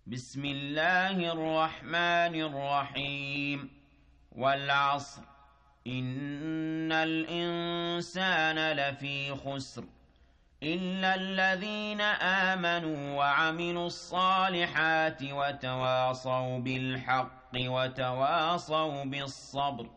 بسم الله الرحمن الرحيم والعصر إن الإنسان لفي خسر إلا الذين آمنوا وعملوا الصالحات وتواصوا بالحق وتواصوا بالصبر